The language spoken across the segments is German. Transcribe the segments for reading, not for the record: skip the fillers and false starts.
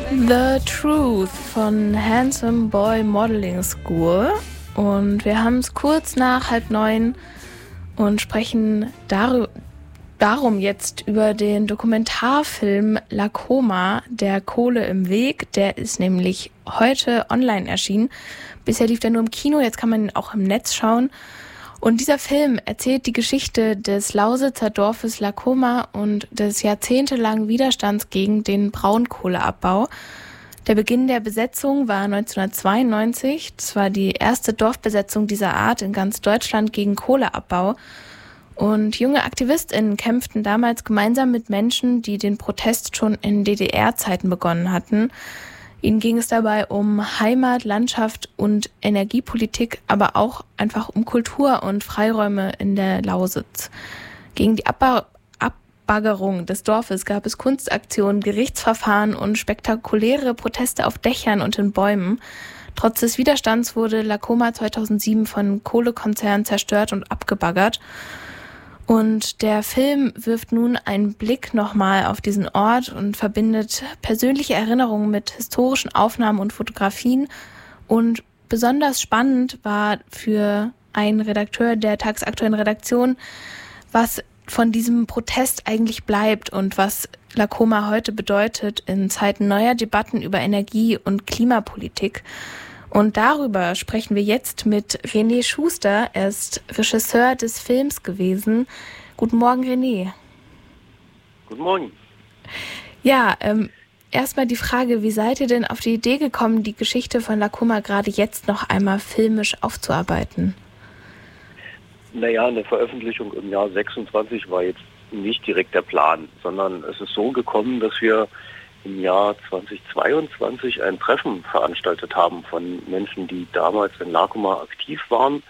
The Truth von Handsome Boy Modeling School. Und wir haben es kurz nach 8:30 und sprechen darum jetzt über den Dokumentarfilm Lacoma, der Kohle im Weg. Der ist nämlich heute online erschienen. Bisher lief der nur im Kino, jetzt kann man ihn auch im Netz schauen. Und dieser Film erzählt die Geschichte des Lausitzer Dorfes Lacoma und des jahrzehntelangen Widerstands gegen den Braunkohleabbau. Der Beginn der Besetzung war 1992. Das war die erste Dorfbesetzung dieser Art in ganz Deutschland gegen Kohleabbau. Und junge AktivistInnen kämpften damals gemeinsam mit Menschen, die den Protest schon in DDR-Zeiten begonnen hatten. Ihnen ging es dabei um Heimat, Landschaft und Energiepolitik, aber auch einfach um Kultur und Freiräume in der Lausitz. Gegen die Abbaggerung des Dorfes gab es Kunstaktionen, Gerichtsverfahren und spektakuläre Proteste auf Dächern und in Bäumen. Trotz des Widerstands wurde Lacoma 2007 von Kohlekonzernen zerstört und abgebaggert. Und der Film wirft nun einen Blick nochmal auf diesen Ort und verbindet persönliche Erinnerungen mit historischen Aufnahmen und Fotografien. Und besonders spannend war für einen Redakteur der tagesaktuellen Redaktion, was von diesem Protest eigentlich bleibt und was Lacoma heute bedeutet in Zeiten neuer Debatten über Energie- und Klimapolitik. Und darüber sprechen wir jetzt mit René Schuster. Er ist Regisseur des Films gewesen. Guten Morgen, René. Guten Morgen. Ja, erstmal die Frage, wie seid ihr denn auf die Idee gekommen, die Geschichte von Lacoma gerade jetzt noch einmal filmisch aufzuarbeiten? Naja, eine Veröffentlichung im Jahr 26 war jetzt nicht direkt der Plan, sondern es ist so gekommen, dass wir im Jahr 2022 ein Treffen veranstaltet haben von Menschen, die damals in Lacoma aktiv waren.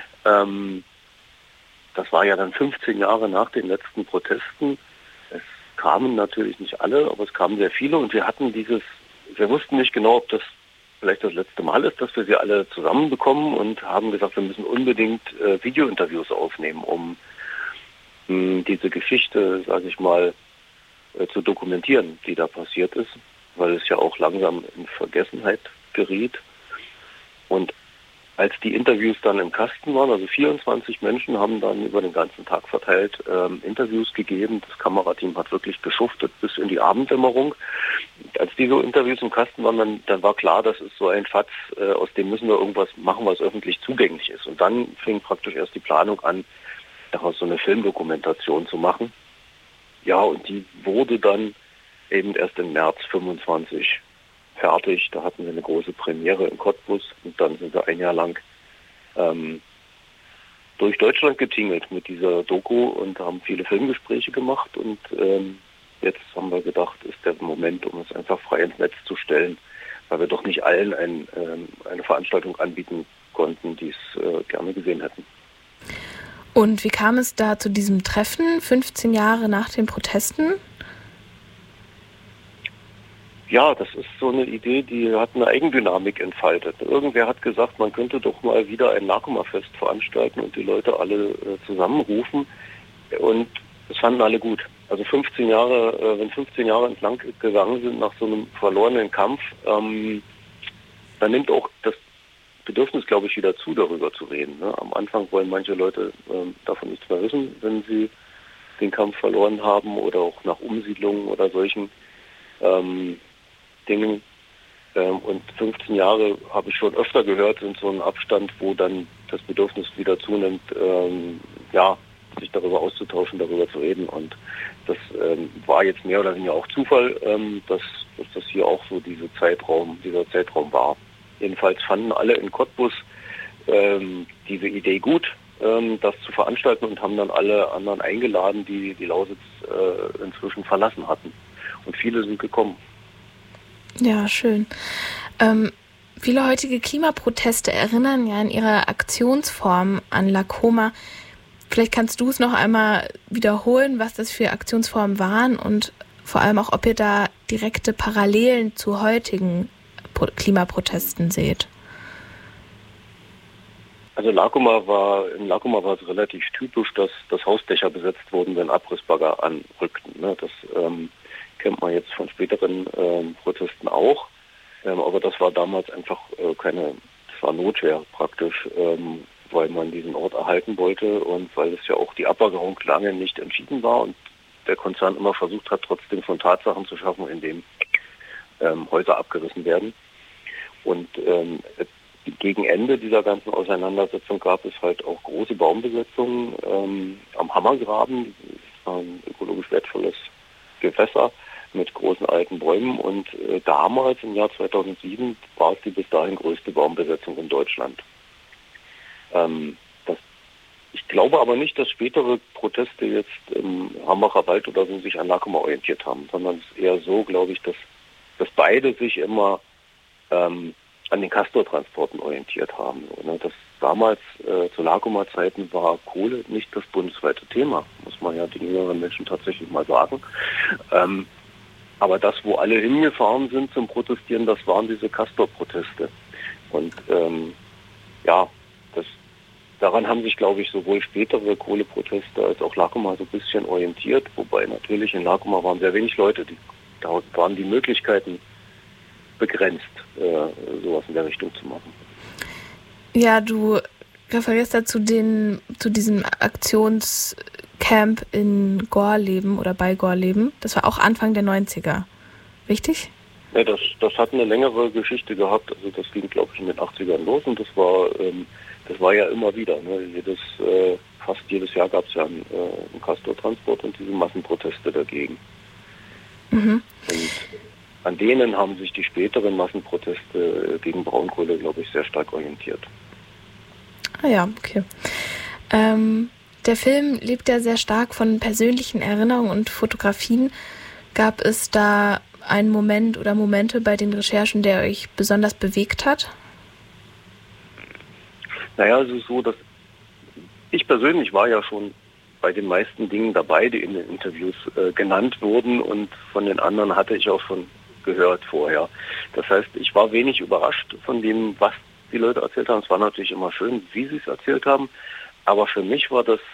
Das war ja dann 15 Jahre nach den letzten Protesten. Es kamen natürlich nicht alle, aber es kamen sehr viele und wir wussten nicht genau, ob das vielleicht das letzte Mal ist, dass wir sie alle zusammenbekommen und haben gesagt, wir müssen unbedingt Videointerviews aufnehmen, um diese Geschichte, sage ich mal, zu dokumentieren, die da passiert ist, weil es ja auch langsam in Vergessenheit geriet. Und als die Interviews dann im Kasten waren, also 24 Menschen haben dann über den ganzen Tag verteilt Interviews gegeben. Das Kamerateam hat wirklich geschuftet bis in die Abenddämmerung. Und als diese Interviews im Kasten waren, dann war klar, das ist so ein Schatz, aus dem müssen wir irgendwas machen, was öffentlich zugänglich ist. Und dann fing praktisch erst die Planung an, daraus so eine Filmdokumentation zu machen. Ja, und die wurde dann eben erst im März 25 fertig. Da hatten wir eine große Premiere in Cottbus und dann sind wir ein Jahr lang durch Deutschland getingelt mit dieser Doku und haben viele Filmgespräche gemacht und jetzt haben wir gedacht, ist der Moment, um es einfach frei ins Netz zu stellen, weil wir doch nicht allen eine Veranstaltung anbieten konnten, die es gerne gesehen hätten. Und wie kam es da zu diesem Treffen, 15 Jahre nach den Protesten? Ja, das ist so eine Idee, die hat eine Eigendynamik entfaltet. Irgendwer hat gesagt, man könnte doch mal wieder ein Lacoma-Fest veranstalten und die Leute alle zusammenrufen. Und das fanden alle gut. Also 15 Jahre, wenn 15 Jahre entlang gegangen sind nach so einem verlorenen Kampf, dann nimmt auch das Bedürfnis, glaube ich, wieder zu, darüber zu reden. Ne? Am Anfang wollen manche Leute davon nichts mehr wissen, wenn sie den Kampf verloren haben oder auch nach Umsiedlungen oder solchen Dingen. Und 15 Jahre habe ich schon öfter gehört, sind so ein Abstand, wo dann das Bedürfnis wieder zunimmt, sich darüber auszutauschen, darüber zu reden. Und das war jetzt mehr oder weniger auch Zufall, dass das hier auch so dieser Zeitraum war. Jedenfalls fanden alle in Cottbus diese Idee gut, das zu veranstalten und haben dann alle anderen eingeladen, die Lausitz inzwischen verlassen hatten. Und viele sind gekommen. Ja, schön. Viele heutige Klimaproteste erinnern ja in ihrer Aktionsform an Lacoma. Vielleicht kannst du es noch einmal wiederholen, was das für Aktionsformen waren und vor allem auch, ob ihr da direkte Parallelen zu heutigen Klimaprotesten seht. Also in Lacoma war es relativ typisch, dass Hausdächer besetzt wurden, wenn Abrissbagger anrückten. Ne? Das kennt man jetzt von späteren Protesten auch. Aber das war damals einfach das war Notwehr praktisch, weil man diesen Ort erhalten wollte und weil es ja auch die Abbaggerung lange nicht entschieden war und der Konzern immer versucht hat, trotzdem von Tatsachen zu schaffen, in denen Häuser abgerissen werden. Und gegen Ende dieser ganzen Auseinandersetzung gab es halt auch große Baumbesetzungen am Hammergraben. Das war ein ökologisch wertvolles Gewässer mit großen alten Bäumen und damals im Jahr 2007 war es die bis dahin größte Baumbesetzung in Deutschland. Ich glaube aber nicht, dass spätere Proteste jetzt im Hambacher Wald oder so sich an Narkoma orientiert haben, sondern es ist eher so, glaube ich, dass beide sich immer an den Castortransporten orientiert haben. Ne? Das damals zu Narkoma-Zeiten war Kohle nicht das bundesweite Thema, muss man ja den jüngeren Menschen tatsächlich mal sagen. Aber das, wo alle hingefahren sind zum Protestieren, das waren diese Castor-Proteste. Und daran haben sich, glaube ich, sowohl spätere Kohleproteste als auch Narkoma so ein bisschen orientiert. Wobei natürlich in Narkoma waren sehr wenig Leute. Da waren die Möglichkeiten begrenzt, sowas in der Richtung zu machen. Ja, du referierst da zu diesem Aktionscamp in Gorleben oder bei Gorleben. Das war auch Anfang der 90er, richtig? Ja, das hat eine längere Geschichte gehabt. Also das ging, glaube ich, in den 80ern los und das war ja immer wieder. Ne? Fast jedes Jahr gab es ja einen Castortransport und diese Massenproteste dagegen. Mhm. Und an denen haben sich die späteren Massenproteste gegen Braunkohle, glaube ich, sehr stark orientiert. Ah ja, okay. Der Film lebt ja sehr stark von persönlichen Erinnerungen und Fotografien. Gab es da einen Moment oder Momente bei den Recherchen, der euch besonders bewegt hat? Naja, es ist so, dass ich persönlich war ja schon bei den meisten Dingen dabei, die in den Interviews genannt wurden und von den anderen hatte ich auch schon gehört vorher. Das heißt, ich war wenig überrascht von dem, was die Leute erzählt haben. Es war natürlich immer schön, wie sie es erzählt haben, aber für mich war das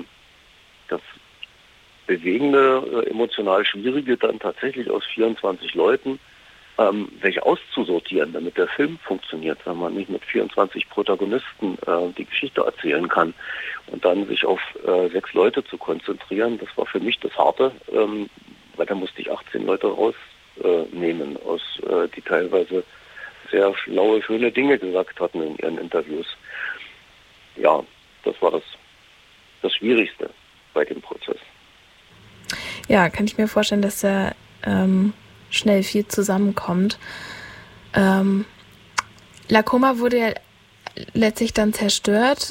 bewegende, emotional schwierige dann tatsächlich aus 24 Leuten welche auszusortieren, damit der Film funktioniert, wenn man nicht mit 24 Protagonisten die Geschichte erzählen kann und dann sich auf 6 Leute zu konzentrieren, das war für mich das Harte, weil da musste ich 18 Leute rausnehmen, die teilweise sehr schlaue, schöne Dinge gesagt hatten in ihren Interviews. Ja, das war das Schwierigste bei dem Prozess. Ja, kann ich mir vorstellen, dass da schnell viel zusammenkommt. Lacoma wurde ja letztlich dann zerstört.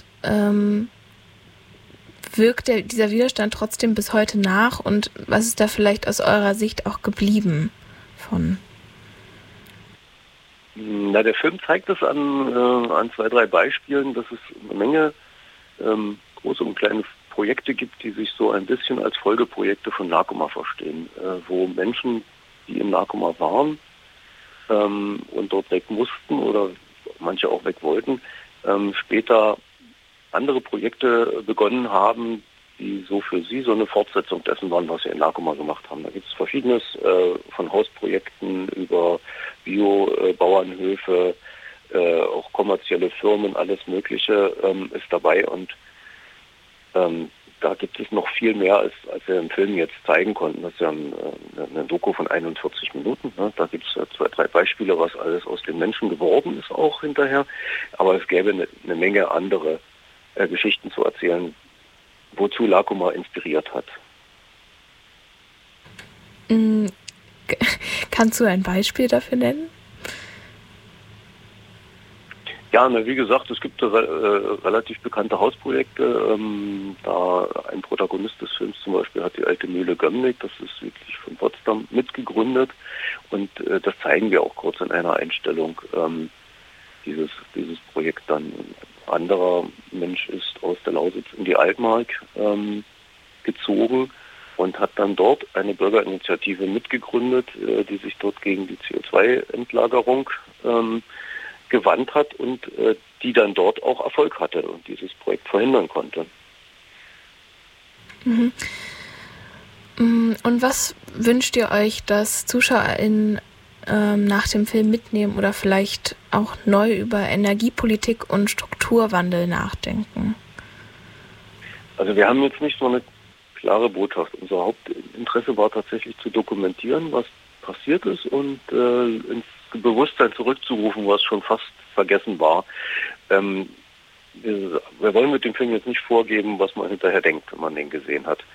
Wirkt dieser Widerstand trotzdem bis heute nach? Und was ist da vielleicht aus eurer Sicht auch geblieben von? Na, der Film zeigt es an 2, 3 Beispielen, dass es eine Menge große und kleine Projekte gibt, die sich so ein bisschen als Folgeprojekte von Narkoma verstehen, wo Menschen, die in Narkoma waren und dort weg mussten oder manche auch weg wollten, später andere Projekte begonnen haben, die so für sie so eine Fortsetzung dessen waren, was sie in Narkoma gemacht haben. Da gibt es Verschiedenes, von Hausprojekten über Bio-Bauernhöfe, auch kommerzielle Firmen, alles Mögliche ist dabei und da gibt es noch viel mehr, als wir im Film jetzt zeigen konnten. Das ist ja eine Doku von 41 Minuten. Ne? Da gibt es 2, 3 Beispiele, was alles aus den Menschen geworden ist auch hinterher. Aber es gäbe eine Menge andere Geschichten zu erzählen, wozu Lacoma inspiriert hat. Kannst du ein Beispiel dafür nennen? Ja, wie gesagt, es gibt relativ bekannte Hausprojekte. Da ein Protagonist des Films zum Beispiel hat die alte Mühle Gömnigk, das ist südlich von Potsdam, mitgegründet. Und das zeigen wir auch kurz in einer Einstellung. Dieses Projekt dann. Ein anderer Mensch ist aus der Lausitz in die Altmark gezogen und hat dann dort eine Bürgerinitiative mitgegründet, die sich dort gegen die CO2-Endlagerung gewandt hat und die dann dort auch Erfolg hatte und dieses Projekt verhindern konnte. Mhm. Und was wünscht ihr euch, dass ZuschauerInnen nach dem Film mitnehmen oder vielleicht auch neu über Energiepolitik und Strukturwandel nachdenken? Also wir haben jetzt nicht so eine klare Botschaft. Unser Hauptinteresse war tatsächlich zu dokumentieren, was passiert ist und ins Bewusstsein zurückzurufen, was schon fast vergessen war. Wir wollen mit dem Film jetzt nicht vorgeben, was man hinterher denkt, wenn man den gesehen hat.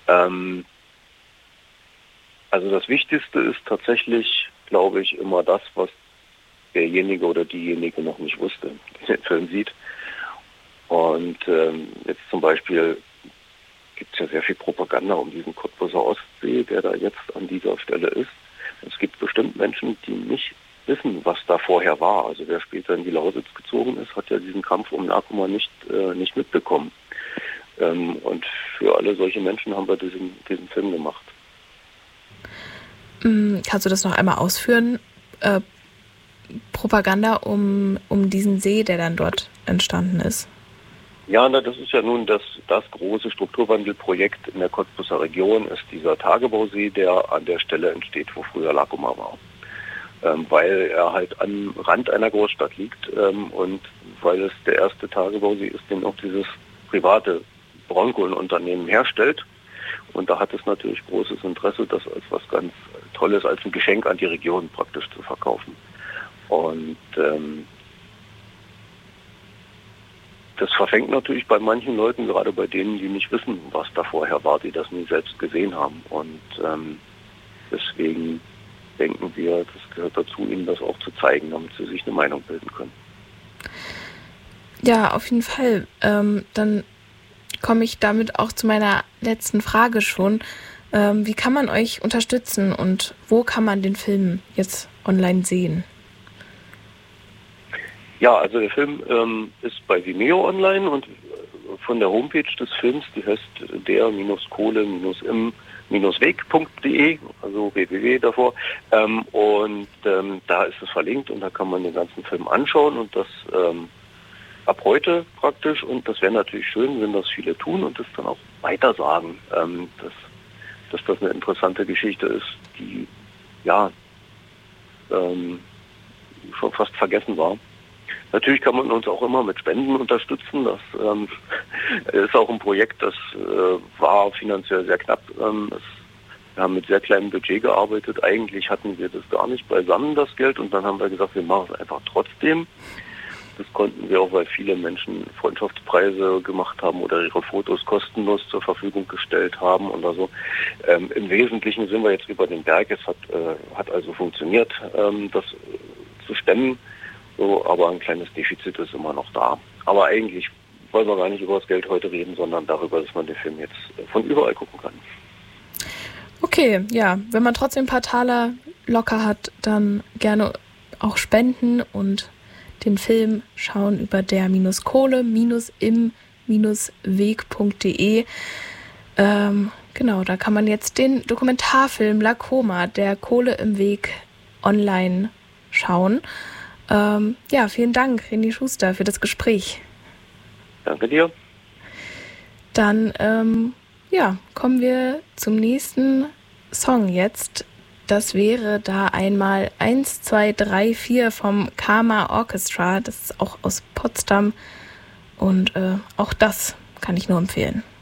Also das Wichtigste ist tatsächlich, glaube ich, immer das, was derjenige oder diejenige noch nicht wusste, der den Film sieht. Und jetzt zum Beispiel gibt es ja sehr viel Propaganda um diesen Cottbuser Ostsee, der da jetzt an dieser Stelle ist. Es gibt bestimmt Menschen, die nicht wissen, was da vorher war. Also wer später in die Lausitz gezogen ist, hat ja diesen Kampf um Narkoma nicht mitbekommen. Und für alle solche Menschen haben wir diesen Film gemacht. Kannst du das noch einmal ausführen? Propaganda um diesen See, der dann dort entstanden ist. Ja, das ist ja nun das große Strukturwandelprojekt in der Cottbuser Region, ist dieser Tagebausee, der an der Stelle entsteht, wo früher Lacoma war. Weil er halt am Rand einer Großstadt liegt und weil es der erste Tagebausee ist, den auch dieses private Braunkohlenunternehmen herstellt. Und da hat es natürlich großes Interesse, das als was ganz Tolles, als ein Geschenk an die Region praktisch zu verkaufen. Und das verfängt natürlich bei manchen Leuten, gerade bei denen, die nicht wissen, was da vorher war, die das nie selbst gesehen haben. Und deswegen denken wir, das gehört dazu, ihnen das auch zu zeigen, damit sie sich eine Meinung bilden können. Ja, auf jeden Fall. Dann komme ich damit auch zu meiner letzten Frage schon. Wie kann man euch unterstützen und wo kann man den Film jetzt online sehen? Ja, also der Film ist bei Vimeo online und von der Homepage des Films, die heißt der-kohle-im-weg.de, also www davor, und da ist es verlinkt und da kann man den ganzen Film anschauen und das ab heute praktisch, und das wäre natürlich schön, wenn das viele tun und das dann auch weitersagen, dass das eine interessante Geschichte ist, die ja schon fast vergessen war. Natürlich kann man uns auch immer mit Spenden unterstützen. Das ist auch ein Projekt, das war finanziell sehr knapp. Wir haben mit sehr kleinem Budget gearbeitet. Eigentlich hatten wir das gar nicht beisammen, das Geld. Und dann haben wir gesagt, wir machen es einfach trotzdem. Das konnten wir auch, weil viele Menschen Freundschaftspreise gemacht haben oder ihre Fotos kostenlos zur Verfügung gestellt haben oder so. Im Wesentlichen sind wir jetzt über den Berg. Es hat also funktioniert, das zu stemmen. So, aber ein kleines Defizit ist immer noch da. Aber eigentlich wollen wir gar nicht über das Geld heute reden, sondern darüber, dass man den Film jetzt von überall gucken kann. Okay, ja, wenn man trotzdem ein paar Taler locker hat, dann gerne auch spenden und den Film schauen über der-kohle-im-weg.de. Genau, da kann man jetzt den Dokumentarfilm Lacoma, der Kohle im Weg, online schauen. Ja, vielen Dank, René Schuster, für das Gespräch. Danke dir. Dann kommen wir zum nächsten Song jetzt. Das wäre da einmal 1, 2, 3, 4 vom Karma Orchestra. Das ist auch aus Potsdam und auch das kann ich nur empfehlen.